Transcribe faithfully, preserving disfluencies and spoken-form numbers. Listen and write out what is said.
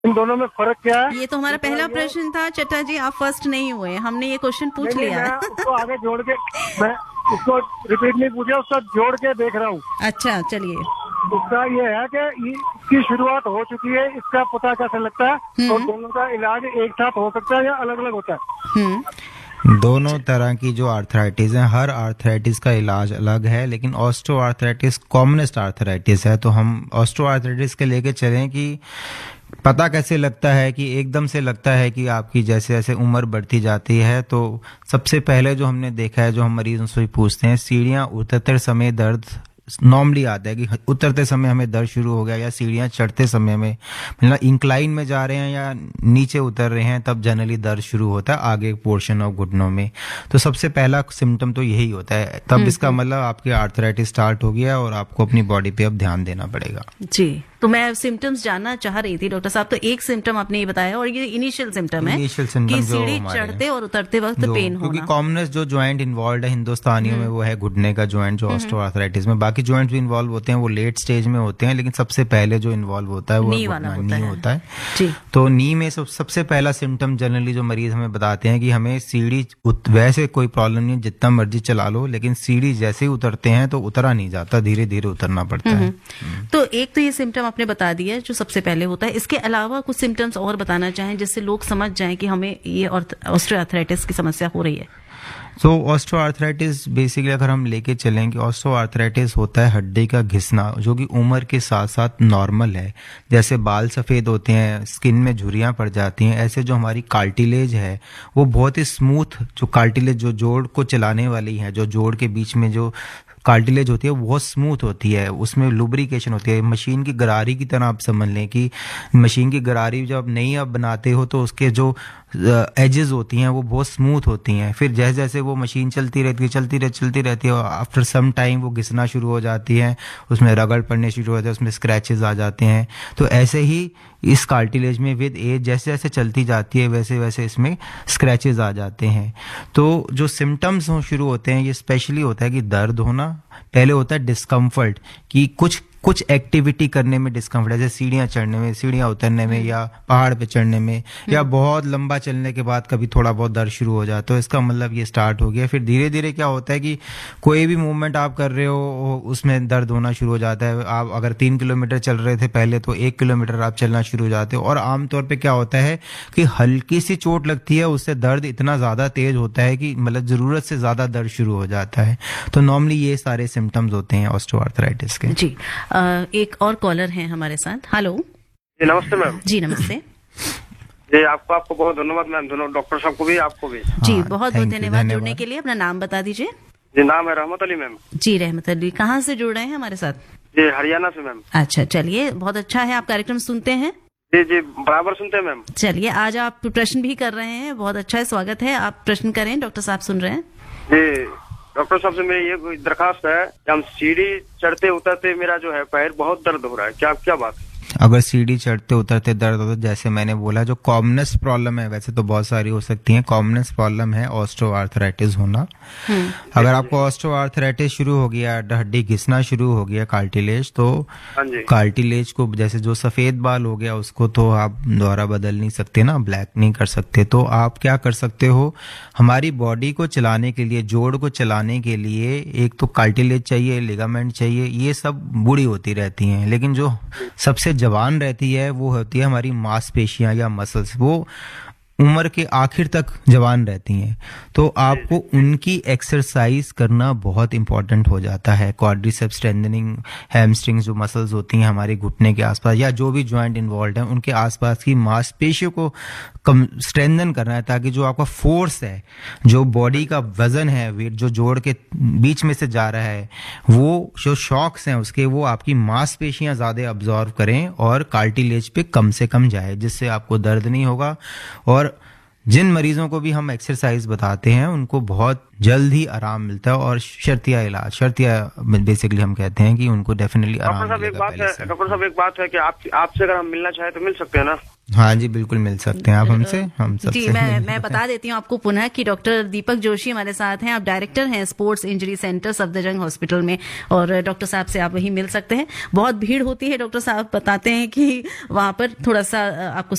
इन दोनों में फर्क क्या है? ये तो हमारा पहला प्रश्न था चट्टा जी, आप फर्स्ट नहीं हुए, हमने ये क्वेश्चन पूछ नहीं, लिया मैं है। उसको आगे जोड़ के, मैं उसको रिपीट नहीं पूछा, उसका जोड़ के देख रहा हूँ। अच्छा चलिए। उसका ये है कि इसकी शुरुआत हो चुकी है, इसका पता कैसे लगता है और दोनों का इलाज एक साथ हो सकता है या अलग अलग होता है? हम्म दोनों तरह की जो आर्थराइटिस है, हर आर्थराइटिस का इलाज अलग है, लेकिन ऑस्टो आर्थराइटिस कॉमनेस्ट आर्थराइटिस है। तो हम ऑस्टो आर्थराइटिस के लेके चलें कि पता कैसे लगता है, कि एकदम से लगता है कि आपकी जैसे जैसे उम्र बढ़ती जाती है। तो सबसे पहले जो हमने देखा है, जो हम मरीजों से पूछते हैं, सीढ़ियाँ उतरते समय दर्द नॉर्मली आता है कि उतरते समय हमें दर्द शुरू हो गया, या सीढ़ियाँ चढ़ते समय में, मतलब इंक्लाइन में जा रहे हैं या नीचे उतर रहे हैं, तब जनरली दर्द शुरू होता है आगे पोर्शन ऑफ घुटनों में। तो सबसे पहला सिम्टम तो यही होता है, तब इसका मतलब आपकी आर्थराइटिस स्टार्ट हो गया और आपको अपनी बॉडी पे अब ध्यान देना पड़ेगा। जी, तो मैं सिम्टम्स जानना चाह रही थी डॉक्टर साहब। तो एक सिम्टम आपने ये बताया, और ये इनिशियल सिम्टम है इनिशियल सिम्टम कि जो सीढ़ी हमारे चढ़ते और उतरते वक्त पेन क्योंकि होना। कॉमनेस जो ज्वाइंट इन्वॉल्व है हिंदुस्तानियों में वो है घुटने का ज्वाइंट, जो ऑस्टियोआर्थराइटिस में। बाकी ज्वाइंट्स भी इन्वॉल्व होते हैं, वो लेट स्टेज में होते हैं, लेकिन सबसे पहले जो इन्वॉल्व होता है वो नी वाला होता नी है। होता है। जी। तो नी में सब, सबसे पहला सिम्टम जनरली जो मरीज हमें बताते हैं कि हमें सीढ़ी उत, वैसे कोई प्रॉब्लम नहीं, जितना मर्जी चला लो, लेकिन सीढ़ी जैसे ही उतरते हैं तो उतरा नहीं जाता, धीरे धीरे उतरना पड़ता है। तो एक तो ये सिम्टम आपने बता दिया जो सबसे पहले होता है, इसके अलावा कुछ सिम्टम्स और बताना चाहें जिससे लोग समझ जाएं कि हमें ये ऑस्टियोआर्थराइटिस की समस्या हो रही है। तो ऑस्टियोआर्थराइटिस बेसिकली अगर हम लेके चलें कि ऑस्टियोआर्थराइटिस होता है हड्डी का घिसना, जो कि उम्र के साथ साथ नॉर्मल है। जैसे बाल सफ़ेद होते हैं, स्किन में झुर्रियाँ पड़ जाती हैं, ऐसे जो हमारी कार्टिलेज है वो बहुत ही स्मूथ, जो कार्टिलेज जो जोड़ को चलाने वाली है, जो जोड़ के बीच में जो कार्टिलेज होती है वो बहुत स्मूथ होती है, उसमें लुब्रिकेशन होती है। मशीन की गरारी की तरह आप समझ लें कि मशीन की गरारी जब नई आप बनाते हो तो उसके जो एजेस होती हैं वो बहुत स्मूथ होती हैं। फिर जैसे जैसे वो मशीन चलती रहती है चलती रहती चलती रहती है, आफ्टर सम टाइम वो घिसना शुरू हो जाती है, उसमें रगड़ पड़ने शुरू हो जाते हैं, उसमें स्क्रैचेस आ जाते हैं। तो ऐसे ही इस कार्टिलेज में विद एज जैसे जैसे चलती जाती है वैसे वैसे इसमें स्क्रैचेस आ जाते हैं। तो जो सिम्टम्स हो शुरू होते हैं, ये स्पेशली होता है कि दर्द होना, पहले होता है डिस्कम्फर्ट, कि कुछ कुछ एक्टिविटी करने में डिस्कम्फर्ट, जैसे सीढ़ियाँ चढ़ने में, सीढ़ियाँ उतरने में, या पहाड़ पे चढ़ने में, या बहुत लंबा चलने के बाद कभी थोड़ा बहुत दर्द शुरू हो जाता है। तो इसका मतलब ये स्टार्ट हो गया। फिर धीरे धीरे क्या होता है कि कोई भी मूवमेंट आप कर रहे हो उसमें दर्द होना शुरू हो जाता है। आप अगर तीन किलोमीटर चल रहे थे पहले, तो एक किलोमीटर आप चलना शुरू हो जाते हो। और आमतौर पर क्या होता है कि हल्की सी चोट लगती है, उससे दर्द इतना ज़्यादा तेज होता है कि मतलब ज़रूरत से ज़्यादा दर्द शुरू हो जाता है। तो नॉर्मली ये सारे सिम्टम्स होते हैं ऑस्टियोआर्थराइटिस के। जी, एक और कॉलर हैं हमारे साथ। हेलो जी नमस्ते मैम। जी नमस्ते। जी आपको आपको बहुत धन्यवाद मैम, दोनों डॉक्टर साहब को भी, आपको भी। जी हाँ, बहुत बहुत धन्यवाद जुड़ने के लिए। अपना नाम बता दीजिए। जी नाम है रहमत अली मैम। जी रहमत अली, कहाँ से जुड़ रहे हैं हमारे साथ? जी हरियाणा से मैम। अच्छा चलिए, बहुत अच्छा है, आप कार्यक्रम सुनते हैं? जी जी बराबर सुनते हैं मैम। चलिए, आज आप प्रश्न भी कर रहे हैं, बहुत अच्छा है, स्वागत है, आप प्रश्न करें, डॉक्टर साहब सुन रहे हैं। जी डॉक्टर साहब से मेरी ये दरखास्त है कि हम सीढ़ी चढ़ते उतरते मेरा जो है पैर बहुत दर्द हो रहा है, क्या क्या बात है? अगर सीढ़ी चढ़ते उतरते दर्द होता है, जैसे मैंने बोला, जो कॉमनेस्ट प्रॉब्लम है, वैसे तो बहुत सारी हो सकती हैं, कॉमनेस्ट प्रॉब्लम है ऑस्टियोआर्थराइटिस होना। अगर आपको ऑस्टियोआर्थराइटिस शुरू हो गया, हड्डी घिसना शुरू हो गया, कार्टिलेज, तो कार्टिलेज को जैसे जो सफेद बाल हो गया उसको तो आप दोबारा बदल नहीं सकते ना, ब्लैक नहीं कर सकते। तो आप क्या कर सकते हो, हमारी बॉडी को चलाने के लिए, जोड़ को चलाने के लिए एक तो कार्टिलेज चाहिए, लिगामेंट चाहिए, ये सब बूढ़ी होती रहती हैं, लेकिन जो सबसे जवान रहती है वो होती है हमारी मांसपेशियां या मसल्स, वो उम्र के आखिर तक जवान रहती हैं। तो आपको उनकी एक्सरसाइज करना बहुत इंपॉर्टेंट हो जाता है। क्वाड्रिसेप्स स्ट्रेंथनिंग, हैमस्ट्रिंग्स जो मसल्स होती हैं हमारे घुटने के आसपास, या जो भी जॉइंट इन्वॉल्व है उनके आसपास की मांसपेशियों को कम स्ट्रेंथन करना है, ताकि जो आपका फोर्स है, जो बॉडी का वजन है, वेट जो जोड़ के बीच में से जा रहा है, वो जो शॉक्स हैं उसके, वो आपकी मांसपेशियां ज्यादा अब्जॉर्व करें और कार्टिलेज पे कम से कम जाए, जिससे आपको दर्द नहीं होगा। और जिन मरीजों को भी हम एक्सरसाइज बताते हैं उनको बहुत जल्द ही आराम मिलता है, और शर्तिया इलाज, शर्तिया बेसिकली हम कहते हैं कि उनको डेफिनेटली आराम मिलेगा। डॉक्टर साहब एक बात है, डॉक्टर साहब एक बात है कि आप आपसे अगर हम मिलना चाहें तो मिल सकते हैं ना? हाँ जी, बिल्कुल मिल सकते हैं आप हमसे, हम सबसे जी मैं मैं बता देती हूँ आपको पुनः कि डॉक्टर दीपक जोशी हमारे साथ हैं। आप डायरेक्टर हैं sports injury centre Safdarjung hospital में, और डॉक्टर साहब से आप वहीं मिल सकते हैं। बहुत भीड़ होती है, डॉक्टर साहब बताते हैं कि वहां पर थोड़ा सा आपको